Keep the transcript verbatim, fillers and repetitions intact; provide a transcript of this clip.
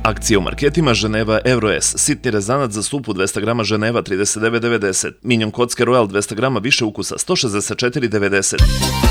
Akcija u marketima Ženeva Euroes. Sitni rezanac za supu dvesta grama Ženeva trideset devet devedeset. Minjon kocke Royal dvesta grama više ukusa sto šezdeset četiri devedeset.